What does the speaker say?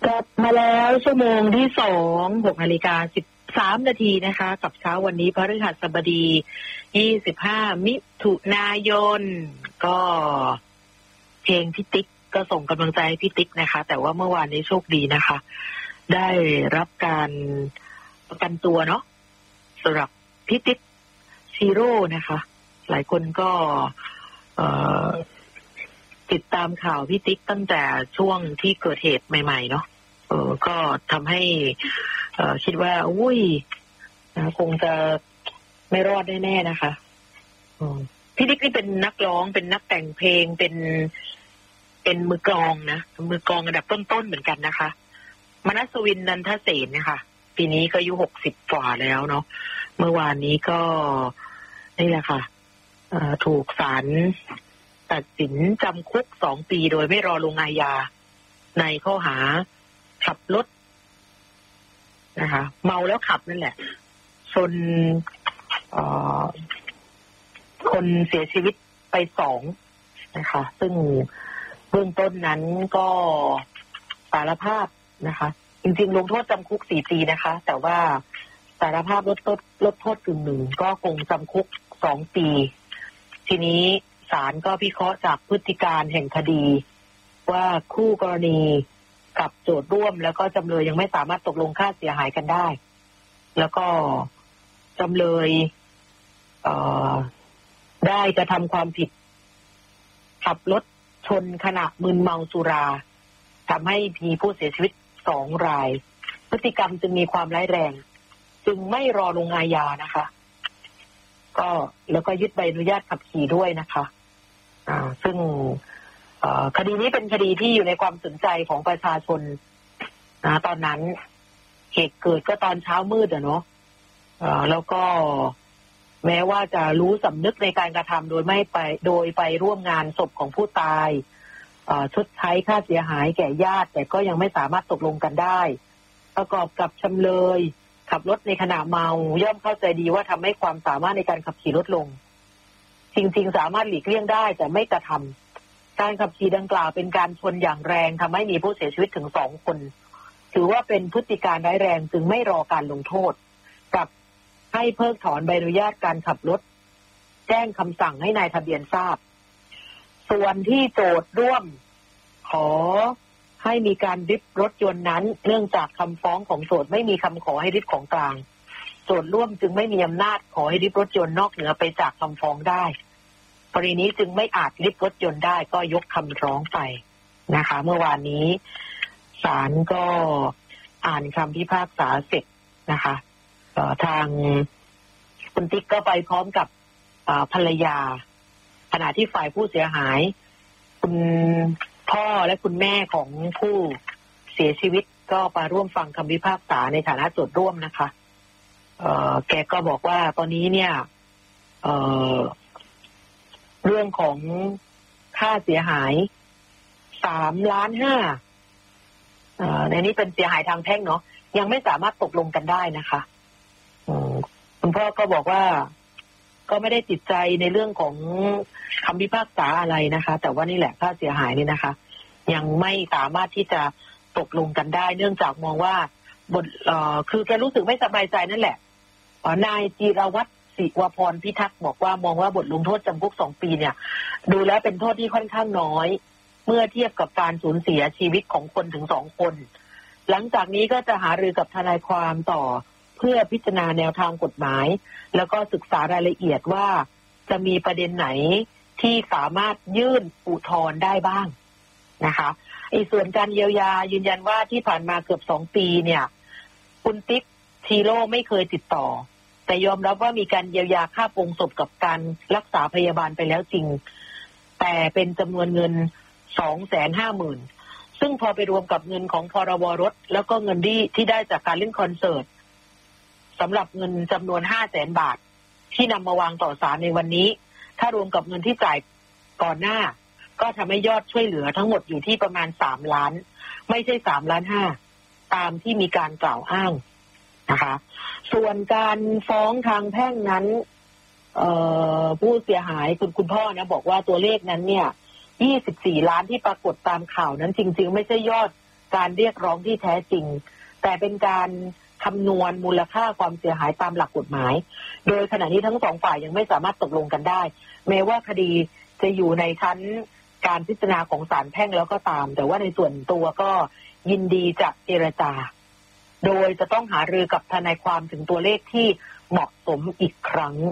กลับมาแล้วชั่วโมงที่6:13 นาทีนะคะกับเช้าวันนี้พฤหัสบดี25 มิถุนายนก็เพลงพี่ติ๊กก็ส่งกำลังใจให้พี่ติ๊กนะคะแต่ว่าเมื่อวานนี้โชคดีนะคะได้รับการประกันตัวเนาะสำหรับพี่ติ๊กซีโร่นะคะหลายคนก็ติดตามข่าวพี่ติ๊กตั้งแต่ช่วงที่เกิดเหตุใหม่ๆเนาะก็ทำให้คิดว่าอุ้ยคงจะไม่รอดแน่ๆนะคะพี่ติ๊กนี่เป็นนักร้องเป็นนักแต่งเพลงเป็นมือกลองนะมือกลองระดับต้นๆเหมือนกันนะคะมนัสวินนันทเสนนะคะปีนี้ก็อายุ60 กว่าแล้วเนาะเมื่อวานนี้ก็นี่แหละค่ะถูกศาลตัดสินจำคุก2 ปีโดยไม่รอลงอาญาในข้อหาขับรถนะคะเมาแล้วขับนั่นแหละชนคนเสียชีวิตไป2นะคะซึ่งเบื้องต้นนั้นก็สารภาพนะคะจริงๆลงโทษจำคุก4 ปีนะคะแต่ว่าสารภาพลดโทษกึ่งหนึ่งก็คงจำคุก2 ปีทีนี้ศาลก็พิเคราะห์จากพฤติการแห่งคดีว่าคู่กรณีกับโจทย์ร่วมแล้วก็จำเลยยังไม่สามารถตกลงค่าเสียหายกันได้แล้วก็จำเลยได้กระทำความผิดขับรถชนขณะมึนเมาสุราทำให้มีผู้เสียชีวิต2 รายพฤติกรรมจึงมีความร้ายแรงจึงไม่รอลงอาญานะคะก็แล้วก็ยึดใบอนุญาตขับขี่ด้วยนะคะซึ่งคดีนี้เป็นคดีที่อยู่ในความสนใจของประชาชนตอนนั้นเหตุเกิดก็ตอนเช้ามืดเนาะแล้วก็แม้ว่าจะรู้สำนึกในการกระทำโดยไปร่วมงานศพของผู้ตายชดใช้ค่าเสียหายแก่ญาติแต่ก็ยังไม่สามารถตกลงกันได้ประกอบกับจำเลยขับรถในขณะเมาย่อมเข้าใจดีว่าทำให้ความสามารถในการขับขี่ลดลงจริงๆสามารถหลีกเลี่ยงได้แต่ไม่กระทำการขับขี่ดังกล่าวเป็นการชนอย่างแรงทำให้มีผู้เสียชีวิตถึง2 คนถือว่าเป็นพฤติการร้ายแรงจึงไม่รอการลงโทษกับให้เพิกถอนใบอนุญาตการขับรถแจ้งคำสั่งให้นายทะเบียนทราบส่วนที่โจทย์ร่วมขอให้มีการริบรถยนต์นั้นเนื่องจากคำฟ้องของโจทย์ไม่มีคำขอให้ริบของกลางโจทย์ร่วมจึงไม่มีอำนาจขอให้ริบรถยนต์นอกเหนือไปจากคำฟ้องได้กรณีนี้จึงไม่อาจริบรถยนต์ได้ก็ยกคำร้องไปนะคะเมื่อวานนี้ศาลก็อ่านคำพิพากษาเสร็จนะคะทางคุณติ๊กก็ไปพร้อมกับภรรยาขณะที่ฝ่ายผู้เสียหายคุณพ่อและคุณแม่ของผู้เสียชีวิตก็มาร่วมฟังคำพิพากษาในฐานะโจทย์ร่วมนะคะแกก็บอกว่าตอนนี้เนี่ยเรื่องของค่าเสียหาย3.5 ล้านในนี้เป็นเสียหายทางแพ่งเนาะยังไม่สามารถตกลงกันได้นะคะคุณพ่อก็บอกว่าก็ไม่ได้ติดใจในเรื่องของคำพิพากษาอะไรนะคะแต่ว่านี่แหละค่าเสียหายนี่นะคะยังไม่สามารถที่จะตกลงกันได้เนื่องจากมองว่าคือแกรู้สึกไม่สบายใจนั่นแหละนายจีรวัตรศิวพรพิทักษ์บอกว่ามองว่าบทลงโทษจำคุก2 ปีเนี่ยดูแล้วเป็นโทษที่ค่อนข้างน้อยเมื่อเทียบกับการสูญเสียชีวิตของคนถึง2 คนหลังจากนี้ก็จะหารือกับทนายความต่อเพื่อพิจารณาแนวทางกฎหมายแล้วก็ศึกษารายละเอียดว่าจะมีประเด็นไหนที่สามารถยื่นอุทธรณ์ได้บ้างนะคะส่วนการเยียวยายืนยันว่าที่ผ่านมาเกือบ2 ปีเนี่ยคุณติ๊กทีโร่ไม่เคยติดต่อแต่ยอมรับว่ามีการเยียวยาค่าโปรงศพกับการรักษาพยาบาลไปแล้วจริงแต่เป็นจำนวนเงิน 250,000 ซึ่งพอไปรวมกับเงินของพรบรถแล้วก็เงินที่ได้จากการเล่นคอนเสิร์ตสำหรับเงินจำนวน 500,000 บาทที่นำมาวางต่อศาลในวันนี้ถ้ารวมกับเงินที่จ่ายก่อนหน้าก็ทำให้ยอดช่วยเหลือทั้งหมดอยู่ที่ประมาณ3 ล้านไม่ใช่3.5 ล้านตามที่มีการกล่าวอ้างนะคะส่วนการฟ้องทางแพ่งนั้นผู้เสียหายคุณพ่อนะบอกว่าตัวเลขนั้นเนี่ย24 ล้านที่ปรากฏตามข่าวนั้นจริงๆไม่ใช่ยอดการเรียกร้องที่แท้จริงแต่เป็นการคำนวณมูลค่าความเสียหายตามหลักกฎหมายโดยขณะนี้ทั้งสองฝ่ายยังไม่สามารถตกลงกันได้แม้ว่าคดีจะอยู่ในชั้นการพิจารณาของศาลแพ่งแล้วก็ตามแต่ว่าในส่วนตัวก็ยินดีจะเจรจาโดยจะต้องหารือกับทนายความถึงตัวเลขที่เหมาะสมอีกครั้ง